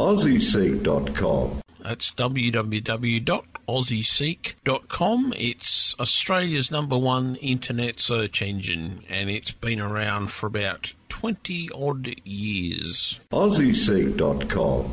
AussieSeek.com. That's www.aussieseek.com. It's Australia's #1 internet search engine, and it's been around for about 20-odd years. AussieSeek.com.